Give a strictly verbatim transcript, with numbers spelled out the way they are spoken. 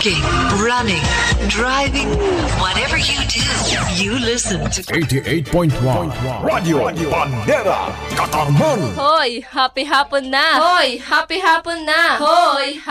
Working, running, driving, whatever you do, you listen to eighty-eight point one Radio Bandera, Katarman. Hoy, happy hapon na! Hoy, happy hapon na! Hoy,